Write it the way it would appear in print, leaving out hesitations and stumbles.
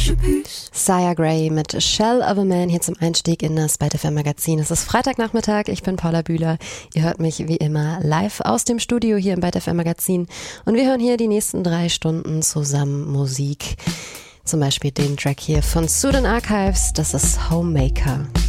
Saya Gray mit Shell of a Man hier zum Einstieg in das Byte FM Magazin. Es ist Freitagnachmittag, ich bin Paula Bühler. Ihr hört mich wie immer live aus dem Studio hier im Byte FM Magazin und wir hören hier die nächsten 3 Stunden zusammen Musik. Zum Beispiel den Track hier von Student Archives, das ist Homemaker.